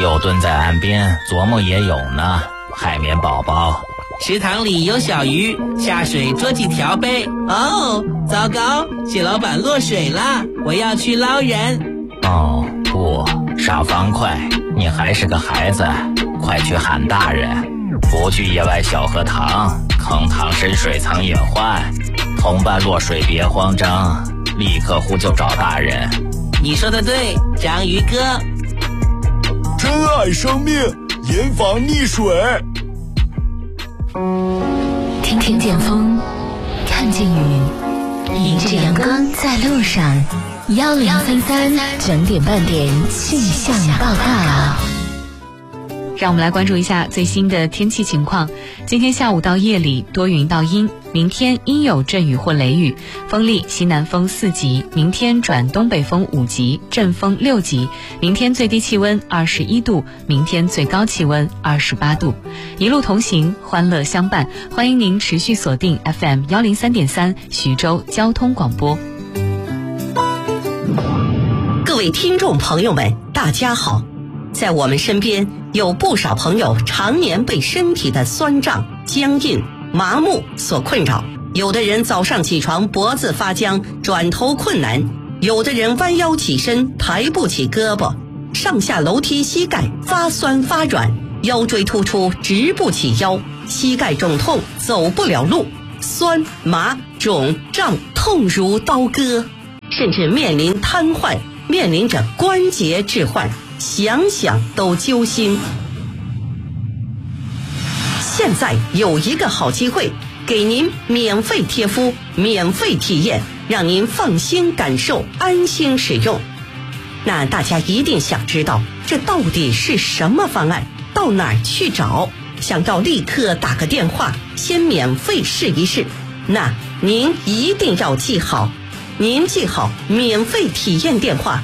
又蹲在岸边琢磨野泳呢。海绵宝宝， 池塘里有小鱼，下水捉几条呗。哦，糟糕，蟹老板落水了，我要去捞人。 哦不，傻方块，你还是个孩子，快去喊大人，不去野外小荷塘，坑塘深水藏隐患，同伴落水别慌张，立刻呼救找大人。 你说的对，章鱼哥。 珍爱生命，严防溺水。 听见风，看见雨，迎着阳光在路上。1033整点半点气象报告。 让我们来关注一下最新的天气情况。今天下午到夜里多云到阴，明天阴有阵雨或雷雨，风力西南风4级，明天转东北风5级，阵风6级。明天最低气温21度，明天最高气温28度。一路同行，欢乐相伴，欢迎您持续锁定 FM 103.3徐州交通广播。 各位听众朋友们，大家好。在我们身边有不少朋友常年被身体的酸胀、僵硬、麻木所困扰，有的人早上起床脖子发僵，转头困难，有的人弯腰起身抬不起胳膊，上下楼梯膝盖发酸发软，腰椎突出直不起腰，膝盖肿痛走不了路，酸麻肿胀痛如刀割，甚至面临瘫痪，面临着关节置换，想想都揪心。现在有一个好机会，给您免费贴敷，免费体验，让您放心感受，安心使用。那大家一定想知道，这到底是什么方案？到哪儿去找？想要立刻打个电话，先免费试一试。那您一定要记好，您记好免费体验电话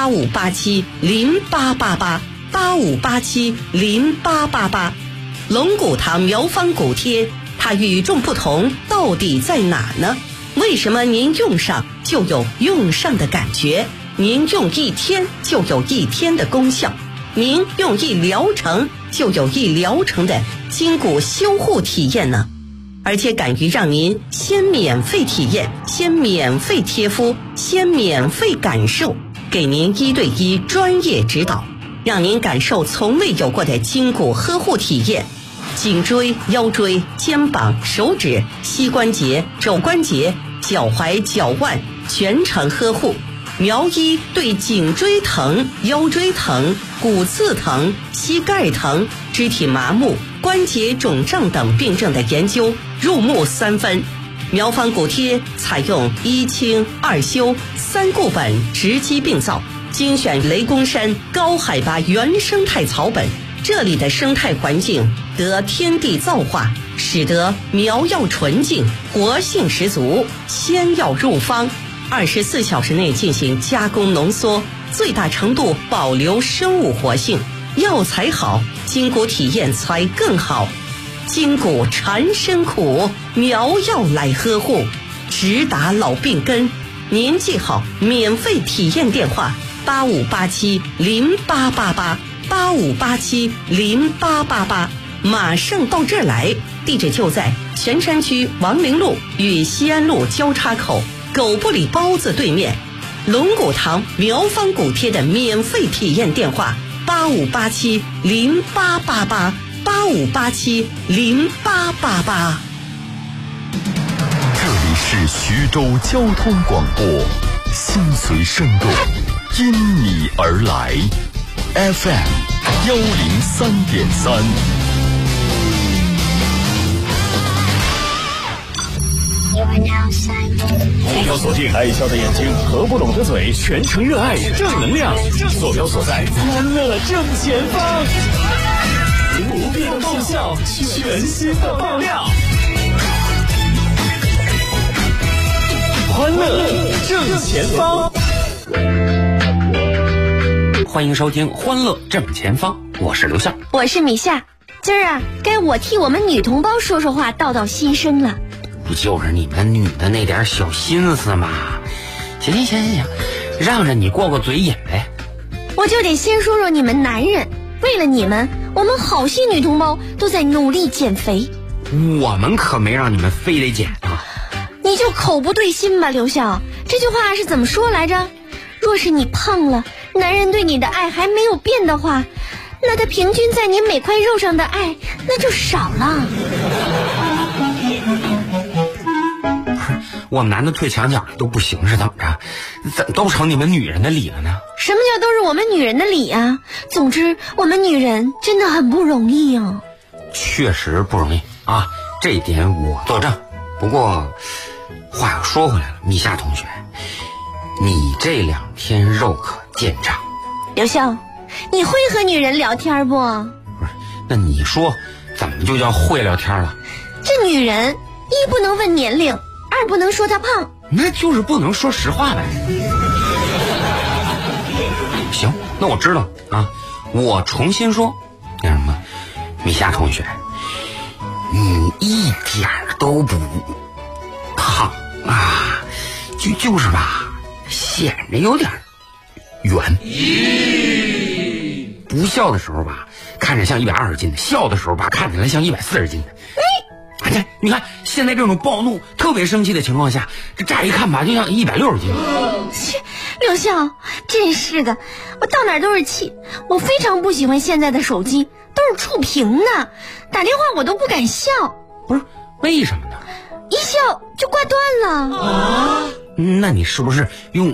85870888，85870888。龙骨糖苗方骨贴，它与众不同到底在哪呢？为什么您用上就有用上的感觉？您用1天就有1天的功效，您用1疗程就有1疗程的筋骨修护体验呢？而且敢于让您先免费体验，先免费贴敷，先免费感受，给您1对1专业指导，让您感受从未有过的筋骨呵护体验。颈椎、腰椎、肩膀、手指、膝关节、肘关节、脚踝、脚腕全程呵护。苗医对颈椎疼、腰椎疼、骨刺疼、膝盖疼、肢体麻木、关节肿胀等病症的研究入木3分。苗方骨贴采用1清2修3固本直击病灶，精选雷公山高海拔原生态草本，这里的生态环境得天地造化，使得苗药纯净，活性十足。鲜药入方，24小时内进行加工浓缩，最大程度保留生物活性。药材好，筋骨体验才更好。筋骨缠身苦，苗药来呵护，直达老病根。您记好免费体验电话85870888，85870888，马上到这儿来。地址就在泉山区王陵路与西安路交叉口狗不理包子对面。龙骨堂苗方骨贴的免费体验电话85870888，85870888。 这里是徐州交通广播，心随声动，因你而来 FM 103.3。 头条锁定爱笑的眼睛和不懂的嘴，全程热爱正能量，坐标所在欢乐正前方，不变爆笑，全新的爆料，欢乐正前方。 欢迎收听欢乐正前方，我是刘向， 我是米夏。今儿啊，该我替我们女同胞说说话，道道心声了。 不就是你们女的那点小心思吗？行，让着你过过嘴瘾呗。 我就得先说说你们男人， 为了你们，我们好些女同胞都在努力减肥。 我们可没让你们非得减啊！ 你就口不对心吧，刘笑。这句话是怎么说来着？若是你胖了，男人对你的爱还没有变的话，那他平均在你每块肉上的爱那就少了。 我们男的退墙角都不行是怎么着？怎么都成你们女人的理了呢？ 什么叫都是我们女人的理啊？总之我们女人真的很不容易啊。 确实不容易啊，这一点我作证。不过话又说回来了，米夏同学，你这2天肉可见长。 刘笑，你会和女人聊天不？ 不是，那你说怎么就叫会聊天了？ 这女人一不能问年龄，2不能说她胖， 那就是不能说实话呗。行，那我知道啊，我重新说，那什么，米夏同学，你一点都不胖啊，就是吧，显着有点圆。不笑的时候吧，看着像120斤的；笑的时候吧，看起来像140斤的。你看现在这种暴怒、特别生气的情况下，这乍一看吧，就像160斤。 刘笑，真是的，我到哪都是气。我非常不喜欢现在的手机都是触屏的，打电话我都不敢笑。 不是为什么呢？ 一笑就挂断了。 那你是不是用